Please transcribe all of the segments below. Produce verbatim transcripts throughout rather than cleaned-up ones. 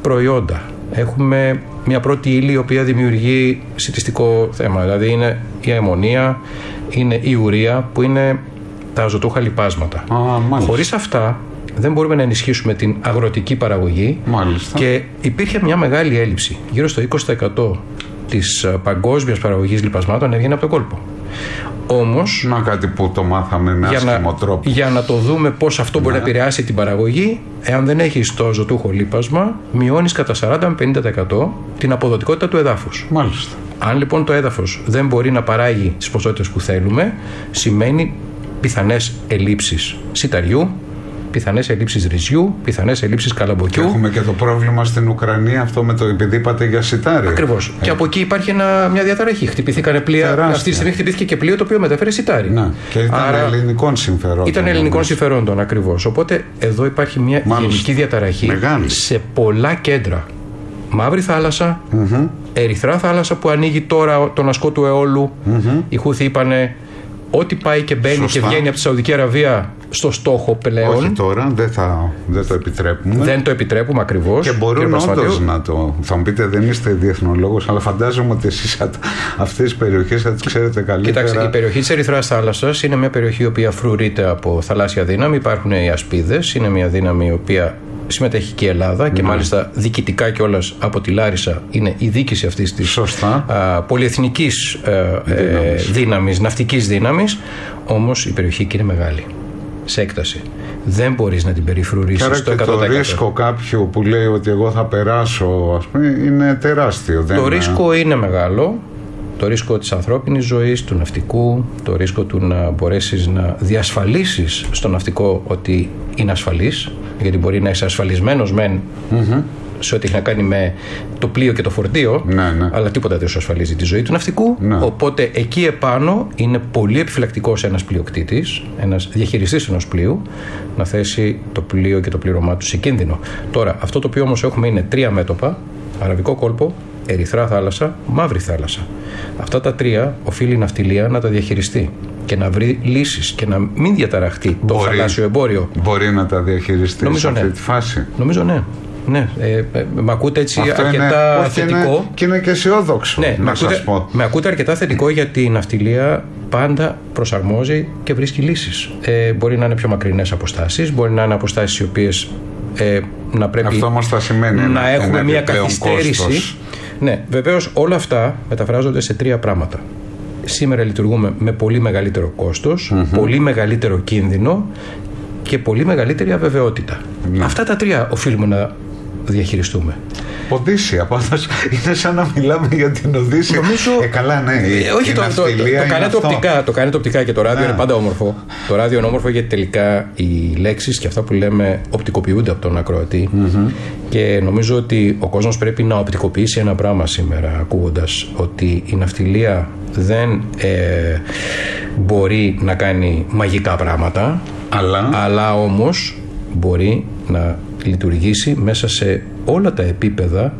προϊόντα. Έχουμε μια πρώτη ύλη η οποία δημιουργεί σιτιστικό θέμα. Δηλαδή είναι η αιμονία, είναι η ουρία που είναι τα αζωτούχα λιπάσματα. Χωρίς αυτά δεν μπορούμε να ενισχύσουμε την αγροτική παραγωγή. Μάλιστα. Και υπήρχε μια μεγάλη έλλειψη. Γύρω στο είκοσι τοις εκατό της παγκόσμιας παραγωγής λιπασμάτων έβγαινε από τον κόλπο. Όμως, να κάτι που το μάθαμε με άσχημο τρόπο. Για να το δούμε πώς αυτό ναι. μπορεί να επηρεάσει την παραγωγή, εάν δεν έχεις το ζωτούχο λίπασμα, μειώνεις κατά σαράντα με πενήντα τοις εκατό την αποδοτικότητα του εδάφους. Μάλιστα. Αν λοιπόν το έδαφος δεν μπορεί να παράγει τις ποσότητες που θέλουμε, σημαίνει πιθανές ελλείψεις σιταριού, πιθανές ελλείψεις ρυζιού, πιθανές ελλείψεις καλαμποκιού. Και έχουμε και το πρόβλημα στην Ουκρανία αυτό με το επειδή είπατε για σιτάρι. Ακριβώς. Ε. Και από εκεί υπάρχει ένα, μια διαταραχή. Χτυπηθήκανε πλοία. Τεράστια. Αυτή τη στιγμή χτυπήθηκε και πλοίο το οποίο μετέφερε σιτάρι. Να. Και ήταν Άρα, ελληνικών συμφερόντων. Ήταν ελληνικών συμφερόντων ακριβώς. Οπότε εδώ υπάρχει μια Μάλιστα. γενική διαταραχή Μεγάλη. σε πολλά κέντρα. Μαύρη θάλασσα, mm-hmm. Ερυθρά θάλασσα που ανοίγει τώρα τον ασκό του αιώλου. Mm-hmm. Οι Χούθοι είπανε ό,τι πάει και μπαίνει Σωστά. και βγαίνει από τη Σαουδική Αραβία στο στόχο πλέον. Όχι τώρα, δεν, θα, δεν το επιτρέπουμε. Δεν το επιτρέπουμε ακριβώς. Και μπορούν όντως να το. Θα μου πείτε, δεν είστε διεθνολόγος, αλλά φαντάζομαι ότι εσείς αυτές τις περιοχές θα τις ξέρετε καλύτερα. Κοιτάξτε, η περιοχή της Ερυθράς θάλασσας είναι μια περιοχή η οποία φρουρείται από θαλάσσια δύναμη. Υπάρχουν οι ασπίδες, είναι μια δύναμη η οποία συμμετέχει και η Ελλάδα και mm. μάλιστα διοικητικά κιόλας από τη Λάρισα είναι η δίκηση αυτής της α, πολυεθνικής ε, δύναμης, ναυτικής δύναμης. Όμως η περιοχή εκεί είναι μεγάλη σε έκταση. Δεν μπορείς να την περιφρουρήσεις στο εκατό τοις εκατό. Το ρίσκο κάποιου που λέει ότι εγώ θα περάσω, ας πούμε, είναι τεράστιο. Το δεν ρίσκο είναι μεγάλο. Το ρίσκο της ανθρώπινης ζωής, του ναυτικού, το ρίσκο του να μπορέσεις να διασφαλίσεις στο ναυτικό ότι είναι ασφαλής, γιατί μπορεί να είσαι ασφαλισμένος μεν mm-hmm. σε ό,τι έχει να κάνει με το πλοίο και το φορτίο, ναι, ναι. αλλά τίποτα δεν σου ασφαλίζει τη ζωή του ναυτικού. Ναι. Οπότε εκεί επάνω είναι πολύ επιφυλακτικός ένας πλειοκτήτης, ένας διαχειριστής ενός πλοίου, να θέσει το πλοίο και το πλήρωμά του σε κίνδυνο. Τώρα, αυτό το οποίο όμως έχουμε είναι τρία μέτωπα, Αραβικό κόλπο, Ερυθρά θάλασσα, Μαύρη θάλασσα. Αυτά τα τρία οφείλει η ναυτιλία να τα διαχειριστεί και να βρει λύσεις και να μην διαταραχτεί το μπορεί, θαλάσσιο εμπόριο. Μπορεί να τα διαχειριστεί Νομίζω σε αυτή ναι. τη φάση. Νομίζω ναι. Ναι, ε, ε, με ακούτε έτσι Αυτό αρκετά είναι, θετικό. Είναι, και είναι και αισιόδοξο, ναι, να με ακούτε, σας πω. Με ακούτε αρκετά θετικό γιατί η ναυτιλία πάντα προσαρμόζει και βρίσκει λύσεις. Ε, μπορεί να είναι πιο μακρινές αποστάσεις, μπορεί να είναι αποστάσεις οι οποίες ε, να πρέπει Αυτό όμως θα σημαίνει να ένα, έχουμε ένα μια καθυστέρηση. Κόστος. Ναι, βεβαίως όλα αυτά μεταφράζονται σε τρία πράγματα. Σήμερα λειτουργούμε με πολύ μεγαλύτερο κόστος, mm-hmm. πολύ μεγαλύτερο κίνδυνο και πολύ μεγαλύτερη αβεβαιότητα. Ναι. Αυτά τα τρία οφείλουμε να διαχειριστούμε. Οδύσσια, πάντως είναι σαν να μιλάμε για την Οδύσσια. Νομίζω... Ε, καλά, ναι. Η, ε, όχι, η το, το, το, το, κάνετε οπτικά, το κάνετε οπτικά και το ράδιο ναι. είναι πάντα όμορφο. Το ράδιο είναι όμορφο γιατί τελικά οι λέξεις και αυτά που λέμε οπτικοποιούνται από τον ακροατή. Mm-hmm. Και νομίζω ότι ο κόσμος πρέπει να οπτικοποιήσει ένα πράγμα σήμερα, ακούγοντας ότι η ναυτιλία δεν ε, μπορεί να κάνει μαγικά πράγματα, αλλά, αλλά όμως μπορεί να λειτουργήσει μέσα σε όλα τα επίπεδα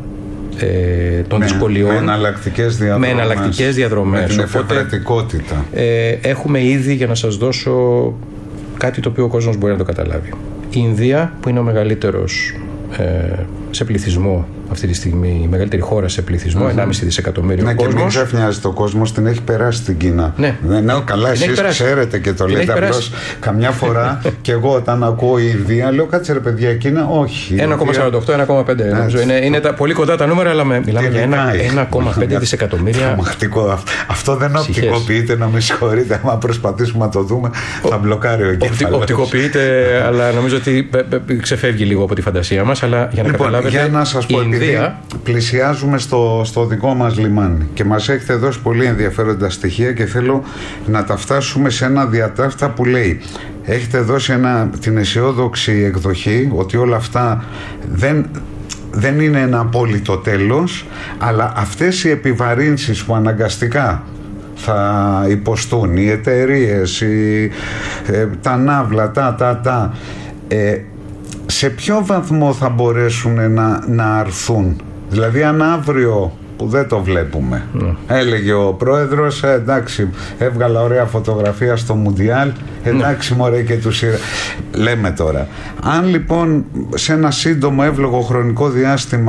ε, των με, δυσκολιών με εναλλακτικές διαδρομές, με εναλλακτικές διαδρομές. Με την εφευρετικότητα. Ε, έχουμε ήδη, για να σας δώσω κάτι το οποίο ο κόσμος μπορεί να το καταλάβει. Η Ινδία, που είναι ο μεγαλύτερος ε, σε πληθυσμό αυτή τη στιγμή, η μεγαλύτερη χώρα σε πληθυσμό, mm-hmm. ενάμιση δισεκατομμύριο ναι, κόσμος. Και μην ξαφνιάζεται, ο κόσμος την έχει περάσει την Κίνα. Ναι. Δεν είναι καλά, εσείς ξέρετε και το την λέτε. Απλώς καμιά φορά και εγώ όταν ακούω η Ινδία, λέω κάτσε ρε παιδιά, η Κίνα, όχι. ένα κόμμα σαράντα οκτώ ένα κόμμα πέντε νομίζω. Είναι, είναι τα, πολύ κοντά τα νούμερα, αλλά με, μιλάμε για ένα κόμμα πέντε δισεκατομμύρια. Τρομακτικό. Αυτό δεν οπτικοποιείται, να με συγχωρείτε. Αν προσπαθήσουμε να το δούμε, θα μπλοκάρει ο εγκέφαλος. Οπτικοποιείται, αλλά νομίζω ότι ξεφεύγει λίγο από τη φαντασία μας. Αλλά για να καταλάβετε. Για να σας πω, πλησιάζουμε στο, στο δικό μας λιμάνι και μας έχετε δώσει πολύ ενδιαφέροντα στοιχεία και θέλω να τα φτάσουμε σε ένα διατάφτα που λέει έχετε δώσει ένα, την αισιόδοξη εκδοχή ότι όλα αυτά δεν, δεν είναι ένα απόλυτο τέλος, αλλά αυτές οι επιβαρύνσεις που αναγκαστικά θα υποστούν οι εταιρείες, οι, ε, τα ναύλα, τα, τα, τα ε, σε ποιο βαθμό θα μπορέσουν να, να αρθούν? Δηλαδή αν αύριο, που δεν το βλέπουμε, mm. έλεγε ο πρόεδρος, ε, εντάξει, έβγαλα ωραία φωτογραφία στο Μουντιάλ, εντάξει mm. μωρέ και τους λέμε τώρα. Αν λοιπόν σε ένα σύντομο εύλογο χρονικό διάστημα